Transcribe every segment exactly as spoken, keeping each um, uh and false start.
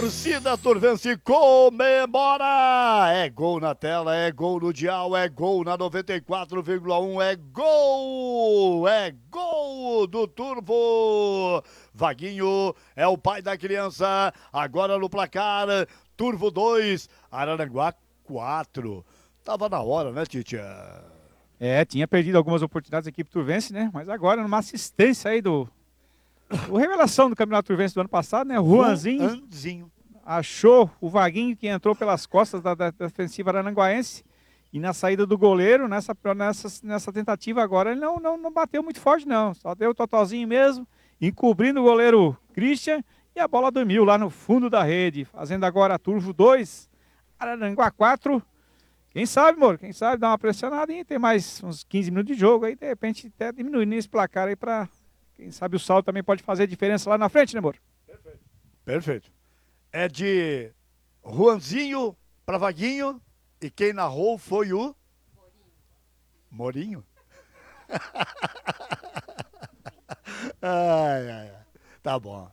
torcida turvense comemora! É gol na tela, é gol no dial, é gol na noventa e quatro vírgula um, é gol! É gol do Turvo! Vaguinho é o pai da criança, agora no placar, Turvo dois, Araranguá quatro. Tava na hora, né, Titia? É, tinha perdido algumas oportunidades a equipe turvense, né? Mas agora, numa assistência aí do... O revelação do Campeonato Turvense do ano passado, né? O Juanzinho Juanzinho achou o Vaguinho que entrou pelas costas da, da defensiva arananguaense e na saída do goleiro, nessa, nessa, nessa tentativa agora, ele não, não, não bateu muito forte não, só deu o totalzinho mesmo, encobrindo o goleiro Christian e a bola dormiu lá no fundo da rede, fazendo agora Turvo dois, Araranguá quatro. Quem sabe, amor, quem sabe dar uma pressionada e ter mais uns quinze minutos de jogo aí, de repente até diminuindo esse placar aí para, quem sabe o saldo também pode fazer diferença lá na frente, né, amor? Perfeito. Perfeito. É de Juanzinho para Vaguinho e quem narrou foi o Morinho. Morinho? ai, ai, ai. Tá bom.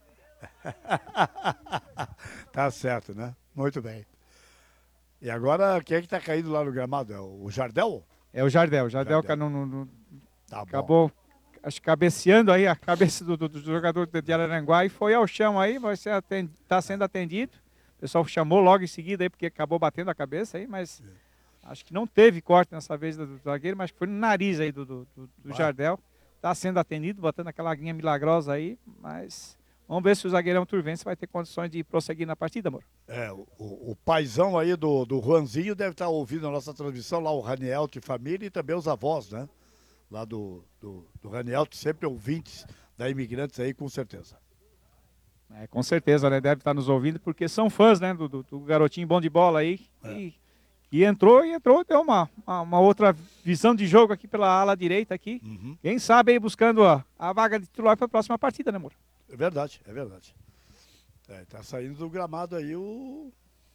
Tá certo, né? Muito bem. E agora, quem é que tá caído lá no gramado? É o Jardel? É o Jardel. O Jardel, Jardel. No, no, no, tá acabou acho, cabeceando aí a cabeça do, do, do jogador de Araranguá e foi ao chão aí, vai ser atend, tá sendo atendido. O pessoal chamou logo em seguida aí, porque acabou batendo a cabeça aí, mas é. acho que não teve corte nessa vez do, do zagueiro, mas foi no nariz aí do, do, do, do Jardel. Tá sendo atendido, botando aquela guinha milagrosa aí, mas... Vamos ver se o zagueirão turvense vai ter condições de prosseguir na partida, amor. É, o, o, o paizão aí do, do Juanzinho deve estar ouvindo a nossa transmissão lá, o Ranielto e família e também os avós, né? Lá do, do, do Ranielto, sempre ouvintes da Imigrantes aí, com certeza. É, com certeza, né? Deve estar nos ouvindo, porque são fãs, né? Do, do, do garotinho bom de bola aí. É. E, e entrou, e entrou, deu uma, uma, uma outra visão de jogo aqui pela ala direita aqui. Uhum. Quem sabe aí buscando a, a vaga de titular para a próxima partida, né, amor? É verdade, é verdade. É, tá saindo do gramado aí o.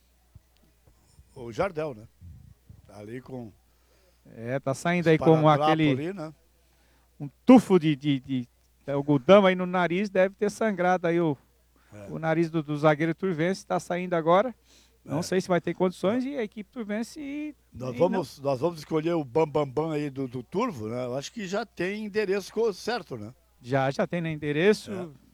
O Jardel, né? Tá ali com. É, tá saindo aí com aquele. Ali, né? Um tufo de, de, de, de algodão aí no nariz, deve ter sangrado aí o, é. o nariz do, do zagueiro turvense, tá saindo agora. Não é. sei se vai ter condições e a equipe turvense. E, nós, e vamos, nós vamos escolher o Bambambam Bam, Bam aí do, do Turvo, né? Eu acho que já tem endereço certo, né? Já, já tem, né? Endereço. É.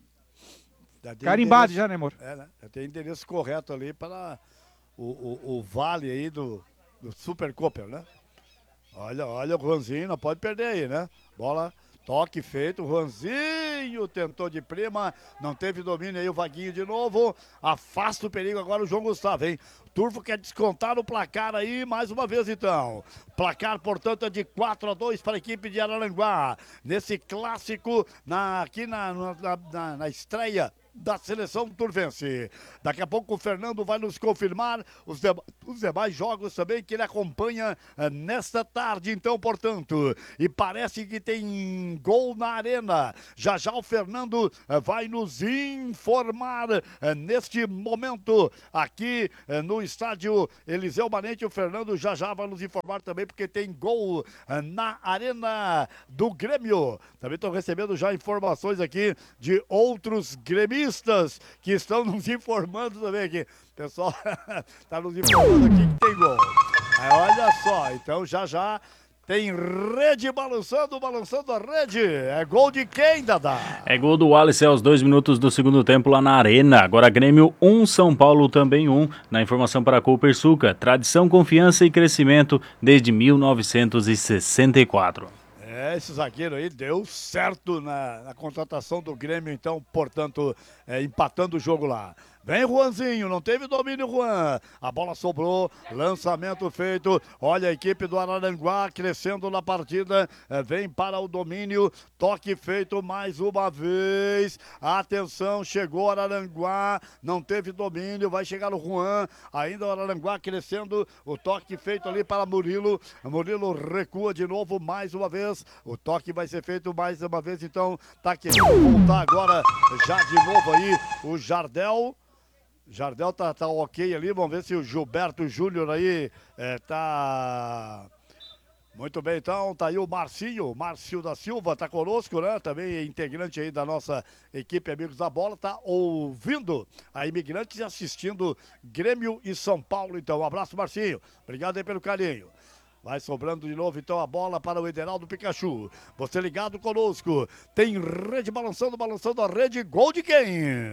Já carimbado já, né, amor? É, né? Já tem endereço correto ali para o, o, o vale aí do, do Super Cooper, né? Olha, olha o Juanzinho, não pode perder aí, né? Bola, toque feito, o Juanzinho tentou de prima, não teve domínio aí, o Vaguinho de novo, afasta o perigo agora o João Gustavo, hein? Turvo quer descontar o placar aí, mais uma vez então. Placar, portanto, é de quatro a dois para a equipe de Araranguá. Nesse clássico, na, aqui na, na, na, na estreia da seleção turvense. Daqui a pouco o Fernando vai nos confirmar os, de, os demais jogos também que ele acompanha uh, nesta tarde, então, portanto. E parece que tem gol na arena. Já já o Fernando uh, vai nos informar uh, neste momento aqui uh, no estádio Eliseu Manente. O Fernando já já vai nos informar também porque tem gol uh, na arena do Grêmio. Também estou recebendo já informações aqui de outros gremistas que estão nos informando também aqui. O pessoal está nos informando aqui que tem gol. Aí, olha só, então já já tem rede balançando, balançando a rede. É gol de quem, Dadá? É gol do Wallace aos dois minutos do segundo tempo lá na Arena. Agora Grêmio um, São Paulo também um. Na informação para a Copersuca. Tradição, confiança e crescimento desde mil novecentos e sessenta e quatro. É, esse zagueiro aí deu certo na, na contratação do Grêmio, então, portanto, é, empatando o jogo lá. Vem Juanzinho, não teve domínio, Juan. A bola sobrou, lançamento feito. Olha a equipe do Araranguá crescendo na partida. É, vem para o domínio, toque feito mais uma vez. Atenção, chegou o Araranguá, não teve domínio, vai chegar o Juan. Ainda o Araranguá crescendo, o toque feito ali para Murilo. Murilo recua de novo mais uma vez. O toque vai ser feito mais uma vez, então tá querendo voltar agora já de novo aí o Jardel. Jardel tá, tá ok ali, vamos ver se o Gilberto Júnior aí é, tá, Muito bem, então, tá aí o Marcinho, Márcio da Silva, tá conosco, né? Também integrante aí da nossa equipe Amigos da Bola, tá ouvindo a Imigrantes e assistindo Grêmio e São Paulo, então. Um abraço, Marcinho. Obrigado aí pelo carinho. Vai sobrando de novo, então, a bola para o Ederaldo Pikachu. Você ligado conosco. Tem rede balançando, balançando a rede. Gol de quem?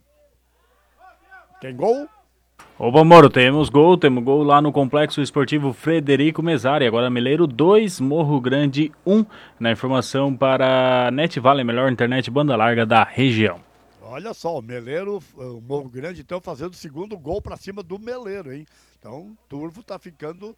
Tem gol? Opa, Moro, temos gol, temos gol lá no Complexo Esportivo Frederico Mesari. Agora Meleiro dois, Morro Grande um. Na informação para Net Vale, melhor internet banda larga da região. Olha só, o Meleiro, o Morro Grande, então, fazendo o segundo gol para cima do Meleiro, hein? Então, Turvo tá ficando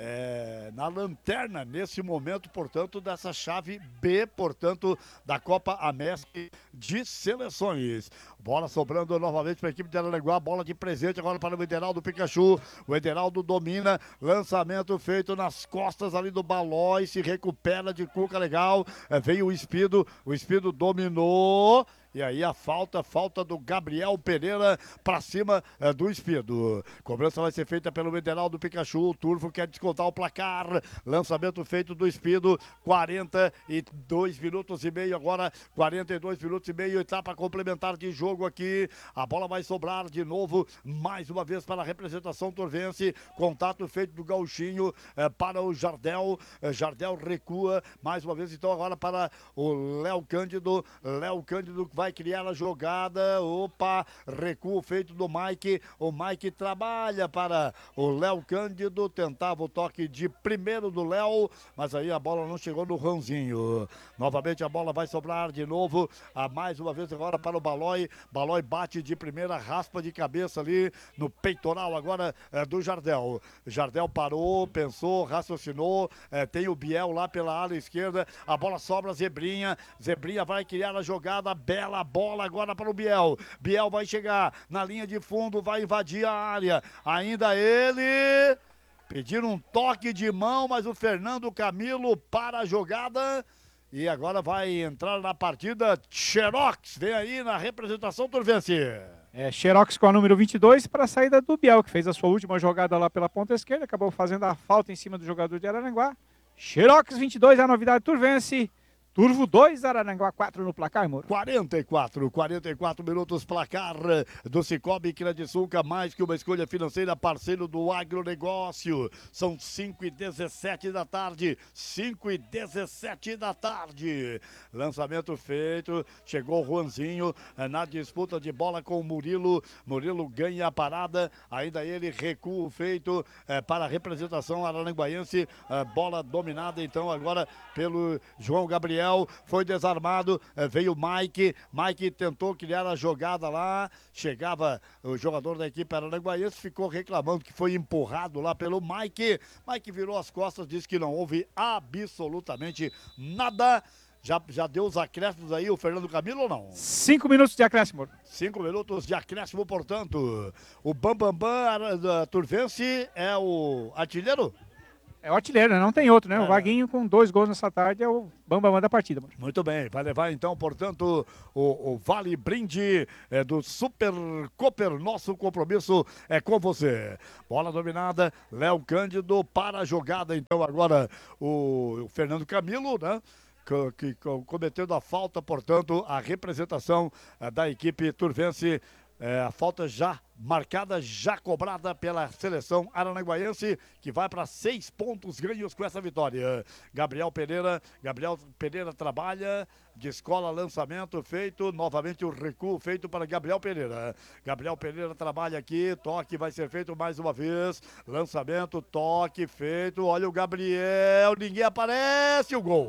é, na lanterna nesse momento, portanto, dessa chave B, portanto, da Copa Amesc de Seleções. Bola sobrando novamente para a equipe de Araranguá, bola de presente agora para o Ederaldo Pikachu. O Ederaldo domina, lançamento feito nas costas ali do Balói, se recupera de cuca legal. É, veio o Espido, o Espido dominou. E aí a falta, falta do Gabriel Pereira para cima é, do Espido. Cobrança vai ser feita pelo Ederaldo Pikachu. O Turvo quer descontar o placar. Lançamento feito do Espido. quarenta e dois minutos e meio agora. quarenta e dois minutos e meio. Etapa complementar de jogo aqui. A bola vai sobrar de novo. Mais uma vez para a representação turvense. Contato feito do Gauchinho é, para o Jardel. É, Jardel recua. Mais uma vez então agora para o Léo Cândido. Léo Cândido que vai vai criar a jogada, opa, recuo feito do Mike, o Mike trabalha para o Léo Cândido, tentava o toque de primeiro do Léo, mas aí a bola não chegou no Rãozinho. Novamente a bola vai sobrar de novo, a mais uma vez agora para o Balói, Balói bate de primeira, raspa de cabeça ali no peitoral agora é, do Jardel. Jardel parou, pensou, raciocinou, é, tem o Biel lá pela ala esquerda, a bola sobra Zebrinha, Zebrinha vai criar a jogada, bela a bola agora para o Biel. Biel vai chegar na linha de fundo, vai invadir a área. Ainda ele pedir um toque de mão, mas o Fernando Camilo para a jogada. E agora vai entrar na partida Xerox. Vem aí na representação turvense. É, Xerox com a número vinte e dois para a saída do Biel, que fez a sua última jogada lá pela ponta esquerda, acabou fazendo a falta em cima do jogador de Araranguá. Xerox vinte e dois, a novidade turvense. Turvo dois, Araranguá quatro no placar, Moro. quarenta e quatro, quarenta e quatro minutos, placar do Cicobi Crediçuca, mais que uma escolha financeira, parceiro do agronegócio. São cinco e dezessete da tarde, cinco e dezessete da tarde. Lançamento feito, chegou o Juanzinho na disputa de bola com o Murilo. Murilo ganha a parada, ainda ele recuo feito é, para a representação araranguaiense. É, bola dominada então agora pelo João Gabriel. Foi desarmado, veio o Mike, Mike tentou criar a jogada lá, chegava o jogador da equipe araranguaiense, ficou reclamando que foi empurrado lá pelo Mike, Mike virou as costas, disse que não houve absolutamente nada. Já, já deu os acréscimos aí o Fernando Camilo ou não? Cinco minutos de acréscimo. Cinco minutos de acréscimo, portanto. O Bambambam Bam, Bam, Turvense é o artilheiro? É o artilheiro, né? Não tem outro, né? É. O Vaguinho com dois gols nessa tarde é o bambambam bam da partida. Mano. Muito bem, vai levar então, portanto, o, o Vale Brinde é, do Super Cooper. Nosso compromisso é com você. Bola dominada, Léo Cândido para a jogada, então agora o, o Fernando Camilo, né? Que, que cometendo a falta, portanto, a representação é, da equipe turvense. É, a falta já marcada, já cobrada pela seleção araranguaiense, que vai para seis pontos ganhos com essa vitória. Gabriel Pereira, Gabriel Pereira trabalha, descola lançamento feito, novamente o recuo feito para Gabriel Pereira. Gabriel Pereira trabalha aqui, toque vai ser feito mais uma vez, lançamento, toque feito, olha o Gabriel, ninguém aparece, o gol.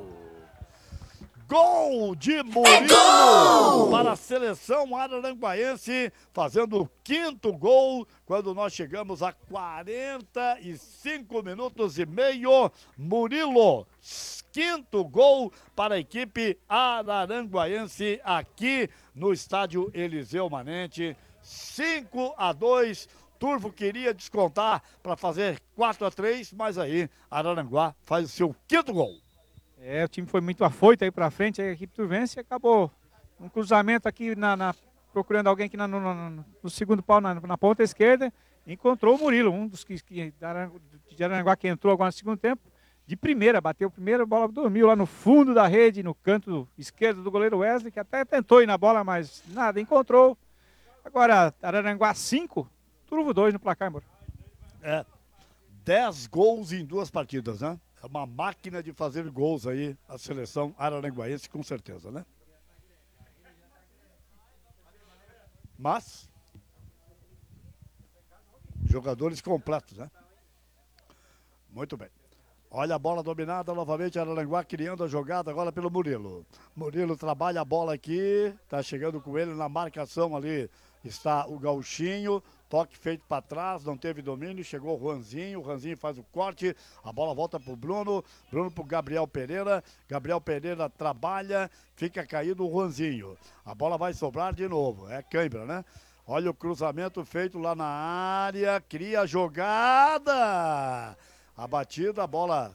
Gol de Murilo para a seleção araranguaiense, fazendo o quinto gol quando nós chegamos a quarenta e cinco minutos e meio. Murilo, quinto gol para a equipe araranguaiense aqui no estádio Eliseu Manente. cinco a dois. Turvo queria descontar para fazer quatro a três, mas aí Araranguá faz o seu quinto gol. É, o time foi muito afoito aí pra frente, aí a equipe turvense acabou um cruzamento aqui, na, na procurando alguém aqui na, no, no, no segundo pau, na, na ponta esquerda, encontrou o Murilo, um dos que, que de Araranguá que entrou agora no segundo tempo, de primeira, bateu primeiro, a bola dormiu lá no fundo da rede, no canto esquerdo do goleiro Wesley, que até tentou ir na bola, mas nada, encontrou. Agora, Araranguá cinco, Turvo dois no placar, amor. É, dez gols em duas partidas, né? É uma máquina de fazer gols aí, a seleção araranguaense, com certeza, né? Mas, jogadores completos, né? Muito bem. Olha a bola dominada novamente, Araranguá criando a jogada agora pelo Murilo. Murilo trabalha a bola aqui, tá chegando com ele na marcação ali. Está o Gauchinho, toque feito para trás, não teve domínio, chegou o Juanzinho, o Juanzinho faz o corte, a bola volta pro Bruno, Bruno pro Gabriel Pereira, Gabriel Pereira trabalha, fica caído o Juanzinho. A bola vai sobrar de novo, é cãibra, né? Olha o cruzamento feito lá na área, cria a jogada! A batida, a bola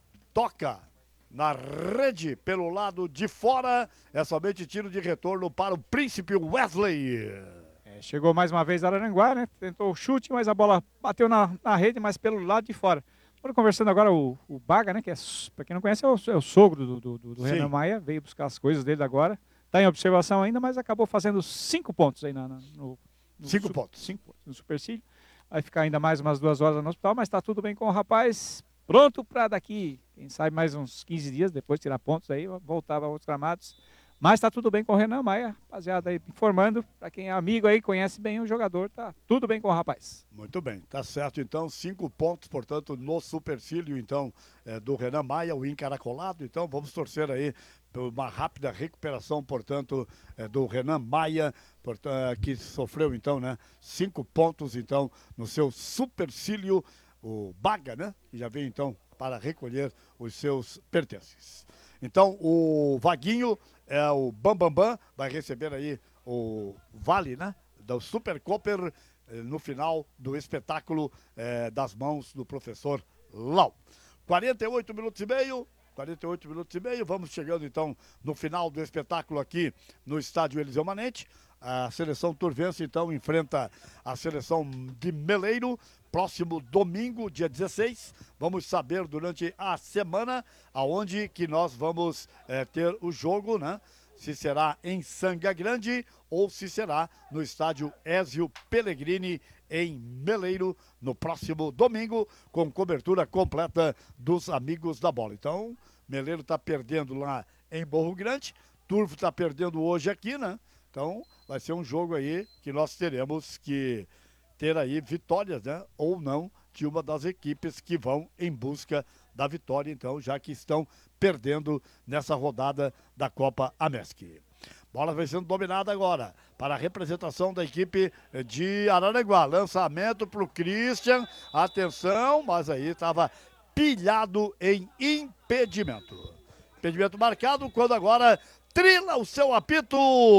toca na rede pelo lado de fora. É somente tiro de retorno para o Príncipe Wesley. É, chegou mais uma vez Araranguá, né? Tentou o chute, mas a bola bateu na, na rede, mas pelo lado de fora. Estou conversando agora o, o Baga, né? Que é, para quem não conhece, é o, é o sogro do, do, do Renan Maia. Veio buscar as coisas dele agora. Está em observação ainda, mas acabou fazendo cinco pontos aí na, na, no, no cinco su, pontos. Cinco pontos no Supercílio. Vai ficar ainda mais umas duas horas no hospital, mas está tudo bem com o rapaz. Pronto para daqui, quem sabe mais uns quinze dias, depois tirar pontos aí, voltar para outros gramados. Mas está tudo bem com o Renan Maia, rapaziada aí informando, para quem é amigo aí, conhece bem o jogador, tá tudo bem com o rapaz. Muito bem, tá certo então, cinco pontos, portanto, no supercílio, então, é, do Renan Maia, o encaracolado, então vamos torcer aí por uma rápida recuperação, portanto, é, do Renan Maia, portanto, que sofreu então, né, cinco pontos, então, no seu supercílio, o Baga, né, que já veio então para recolher os seus pertences. Então, o Vaguinho é o Bambambam, Bam Bam, vai receber aí o vale, né, do Super Cooper eh, no final do espetáculo eh, das mãos do professor Lau. quarenta e oito minutos e meio, quarenta e oito minutos e meio, vamos chegando então no final do espetáculo aqui no estádio Eliseu Manente. A seleção turvense então enfrenta a seleção de Meleiro, próximo domingo, dia dezesseis. Vamos saber durante a semana aonde que nós vamos é, ter o jogo, né? Se será em Sanga Grande ou se será no estádio Ézio Pellegrini em Meleiro no próximo domingo, com cobertura completa dos amigos da bola. Então, Meleiro está perdendo lá em Morro Grande, Turvo está perdendo hoje aqui, né? Então, vai ser um jogo aí que nós teremos que ter aí vitórias, né? Ou não, de uma das equipes que vão em busca da vitória, então, já que estão perdendo nessa rodada da Copa Amesc. Bola vai sendo dominada agora para a representação da equipe de Araranguá. Lançamento para o Christian, atenção, mas aí estava pilhado em impedimento. Impedimento marcado quando agora trila o seu apito,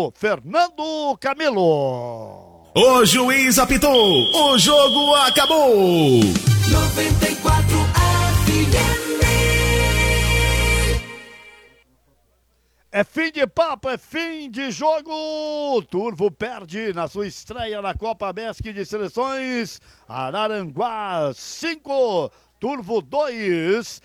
Fernando Camilo. O juiz apitou, o jogo acabou. noventa e quatro F M. É fim de papo, é fim de jogo. Turvo perde na sua estreia na Copa Amesc de Seleções. Araranguá cinco, Turvo dois.